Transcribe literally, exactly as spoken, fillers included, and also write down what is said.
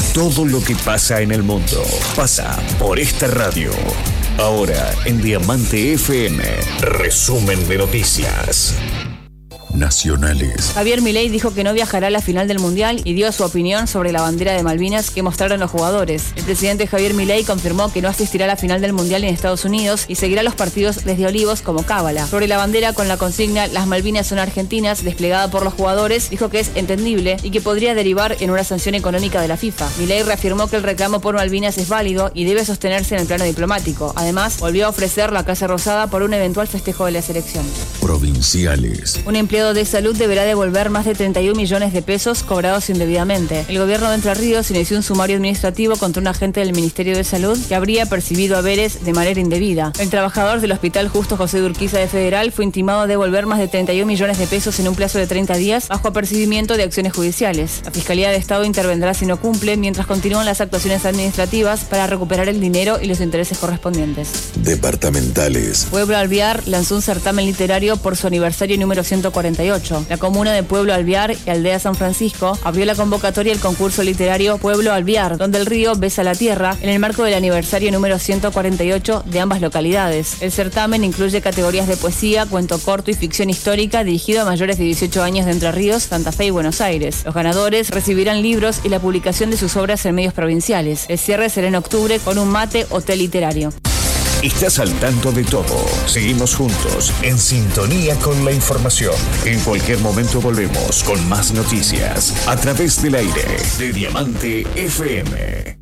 Todo lo que pasa en el mundo pasa por esta radio. Ahora en Diamante F M, resumen de noticias nacionales. Javier Milei dijo que no viajará a la final del Mundial y dio su opinión sobre la bandera de Malvinas que mostraron los jugadores. El presidente Javier Milei confirmó que no asistirá a la final del Mundial en Estados Unidos y seguirá los partidos desde Olivos como cábala. Sobre la bandera con la consigna "Las Malvinas son argentinas", desplegada por los jugadores, dijo que es entendible y que podría derivar en una sanción económica de la FIFA. Milei reafirmó que el reclamo por Malvinas es válido y debe sostenerse en el plano diplomático. Además, volvió a ofrecer la Casa Rosada por un eventual festejo de la selección. Provinciales. Un empleado de salud deberá devolver más de treinta y un millones de pesos cobrados indebidamente. El gobierno de Entre Ríos inició un sumario administrativo contra un agente del Ministerio de Salud que habría percibido haberes de manera indebida. El trabajador del Hospital Justo José de Urquiza de Federal fue intimado a devolver más de treinta y un millones de pesos en un plazo de treinta días bajo apercibimiento de acciones judiciales. La Fiscalía de Estado intervendrá si no cumple, mientras continúan las actuaciones administrativas para recuperar el dinero y los intereses correspondientes. Departamentales. Pueblo Alvear lanzó un certamen literario por su aniversario número ciento cuarenta y ocho. La comuna de Pueblo Alvear y Aldea San Francisco abrió la convocatoria del concurso literario Pueblo Alvear, donde el río besa la tierra, en el marco del aniversario número ciento cuarenta y ocho de ambas localidades. El certamen incluye categorías de poesía, cuento corto y ficción histórica dirigido a mayores de dieciocho años de Entre Ríos, Santa Fe y Buenos Aires. Los ganadores recibirán libros y la publicación de sus obras en medios provinciales. El cierre será en octubre con un mate hotel literario. Estás al tanto de todo. Seguimos juntos, en sintonía con la información. En cualquier momento volvemos con más noticias a través del aire de Diamante F M.